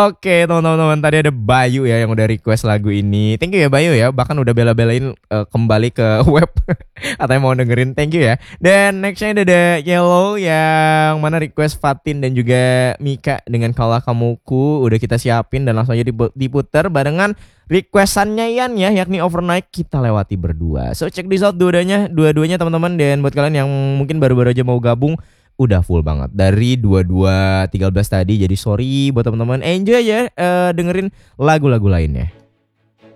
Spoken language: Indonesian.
Oke teman-teman, tadi ada Bayu ya yang udah request lagu ini. Thank you ya Bayu ya, bahkan udah bela-belain kembali ke web katanya mau dengerin, thank you ya. Dan nextnya ada Yellow yang mana request Fatin dan juga Mika dengan Kaulah Kamuku udah kita siapin dan langsung aja diputer barengan requestannya Ian ya, yakni Overnight kita lewati berdua. So check this out dua-duanya teman-teman. Dan buat kalian yang mungkin baru-baru aja mau gabung, udah full banget dari 22.13 tadi. Jadi sorry buat teman-teman, enjoy ya dengerin lagu-lagu lainnya.